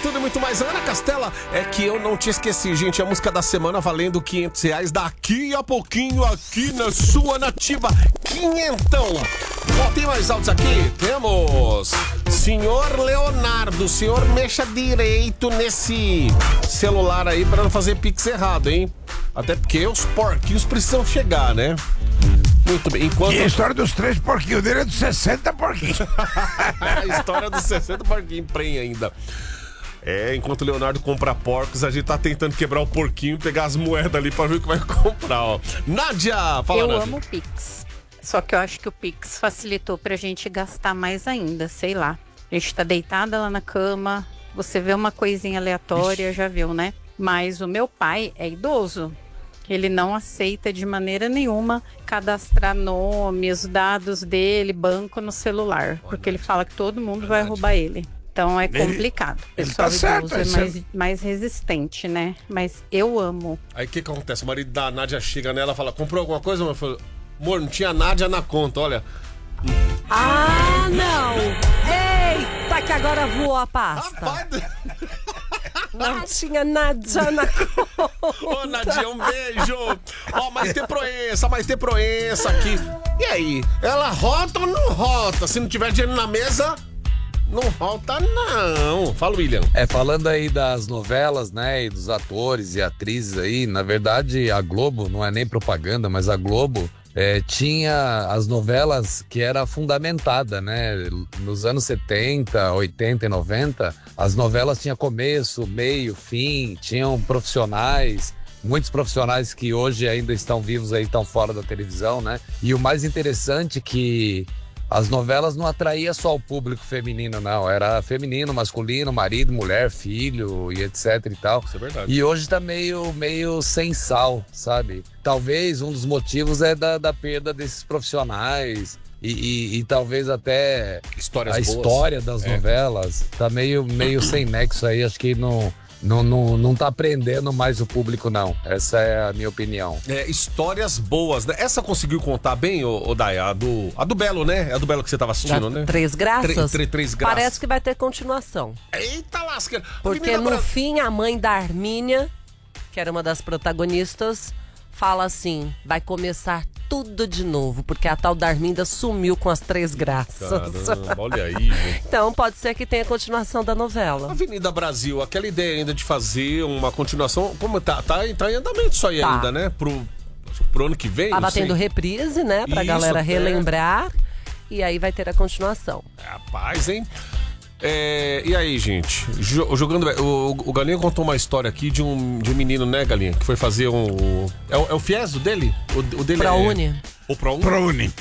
tudo e muito mais. Ana Castela, é que eu não te esqueci, gente. A música da semana valendo R$500 daqui a pouquinho, aqui na sua Nativa. Quinhentão. Ó, tem mais altos aqui? Temos. Senhor Leonardo, senhor mexa direito nesse celular aí pra não fazer pix errado, hein? Até porque os porquinhos precisam chegar, né? Muito bem. Enquanto... E a história dos 3 porquinhos dele é dos 60 porquinhos. A história dos 60 porquinhos prenha ainda. Enquanto o Leonardo compra porcos, a gente tá tentando quebrar o porquinho, pegar as moedas ali pra ver o que vai comprar, ó. Nádia, fala, Eu Nádia. amo o Pix. Só que eu acho que o Pix facilitou pra gente gastar mais ainda, sei lá. A gente tá deitada lá na cama, você vê uma coisinha aleatória, já viu, né? Mas o meu pai é idoso. Ele não aceita de maneira nenhuma cadastrar nomes, dados dele, banco no celular. Porque ele fala que todo mundo vai roubar ele. Então é complicado. O pessoal idoso é mais resistente, né? Mas eu amo. Aí o que acontece? O marido da Nádia chega nela e fala: comprou alguma coisa? Eu falo, amor, não tinha Nádia na conta, olha. Ah, não! Eita, que agora voou a pasta. Rapaz, Não tinha nada na conta. ô Nádia, um beijo. Ó, mas tem proença aqui. E aí? Ela rota ou não rota? Se não tiver dinheiro na mesa, não rota não. Fala, William. Falando aí das novelas, né, e dos atores e atrizes aí, na verdade a Globo, não é nem propaganda, mas a Globo tinha as novelas que era fundamentada, né, nos anos 70, 80 e 90, as novelas tinham começo, meio, fim, tinham profissionais, muitos profissionais que hoje ainda estão vivos aí, estão fora da televisão, né, e o mais interessante que as novelas não atraíam só o público feminino, não. Era feminino, masculino, marido, mulher, filho e etc e tal. Isso é verdade. E hoje tá meio sem sal, sabe? Talvez um dos motivos é da perda desses profissionais e talvez até Histórias a boas. história das novelas tá meio sem nexo aí. Acho que não tá prendendo mais o público, não. Essa é a minha opinião. Histórias boas, né? Essa conseguiu contar bem, ô Daya? A do Belo, né? É a do Belo que você tava assistindo, né? Três Graças? Três Graças. Parece que vai ter continuação. Eita lasca! Porque no fim, a mãe da Armínia, que era uma das protagonistas, fala assim, vai começar tudo de novo, porque a tal da Arminda sumiu com as 3 Graças. Caramba, olha aí, gente. Então pode ser que tenha continuação da novela. Avenida Brasil, aquela ideia ainda de fazer uma continuação, como tá em andamento isso aí ainda, né? Pro ano que vem. Tá batendo reprise, né? Pra galera relembrar. E aí vai ter a continuação. Rapaz, hein? E aí, gente? Jogando. O Galinha contou uma história aqui de um menino, né, Galinha? Que foi fazer um. É o Fieso dele? O dele ProUni. O ProUni? ProUni.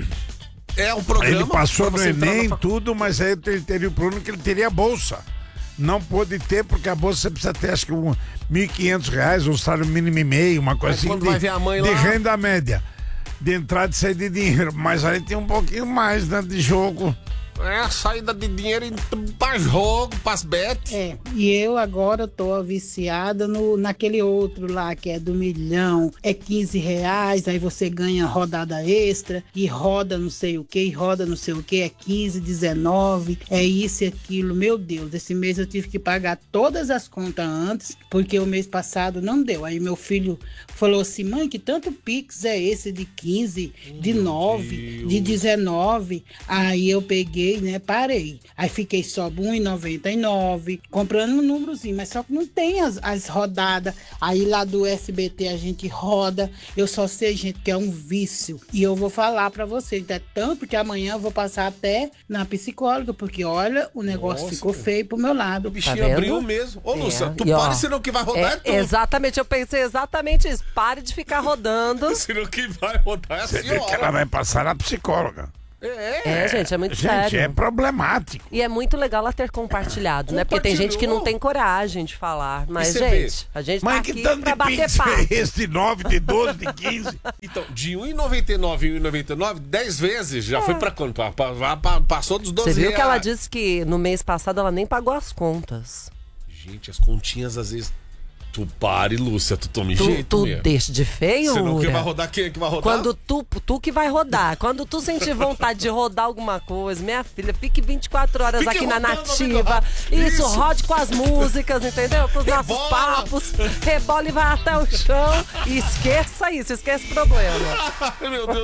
É um programa. Ele passou no Enem e tudo, mas aí ele teria o problema que ele teria bolsa. Não pôde ter, porque a bolsa você precisa ter, acho que R$1.500, ou salário mínimo e meio, uma coisa assim quando vai ver a mãe de lá... renda média. De entrada e saída de dinheiro. Mas aí tem um pouquinho mais, né, de jogo. Saída de dinheiro pra jogo, pras bet. E eu agora tô viciada naquele outro lá, que é do milhão. É R$15, aí você ganha rodada extra, e roda não sei o que, é 15, 19, é isso e aquilo. Meu Deus, esse mês eu tive que pagar todas as contas antes, porque o mês passado não deu. Aí meu filho falou assim, mãe, que tanto Pix é esse de 15, de 9, de 19? Aí eu peguei, né, parei. Aí fiquei só R$1,99, comprando um númerozinho, mas só que não tem as rodadas. Aí lá do SBT a gente roda. Eu só sei, gente, que é um vício. E eu vou falar pra vocês, é tanto que amanhã eu vou passar até na psicóloga, porque olha, o negócio ficou feio pro meu lado. O bichinho abriu mesmo. Ô, Lúcia, tu para, senão que vai rodar tudo. Exatamente, eu pensei exatamente isso. Pare de ficar rodando. Senão que vai rodar é a senhora. Que ela vai passar na psicóloga. Gente, é muito sério. Gente, é problemático. E é muito legal ela ter compartilhado, né? Porque tem gente que não tem coragem de falar. Mas, gente, a gente tá aqui pra bater papo. Esse de 9, de 12, de 15. Então, de R$1,99 em R$1,99, 10 vezes, já foi pra quanto? Passou dos 12 reais. Você viu que ela disse que no mês passado ela nem pagou as contas. Gente, as continhas às vezes... Tu pare, Lúcia, tu tome Tu jeito mesmo. deixa de feiura. Você não que vai rodar, quem é que vai rodar? Quando tu que vai rodar. Quando tu sentir vontade de rodar alguma coisa, minha filha, fique 24 horas Fique aqui na rodando, Nativa. Isso, rode com as músicas, entendeu? Com os nossos Rebola. papos. Rebola e vai até o chão. E esqueça isso, esquece o problema. Ai, meu Deus.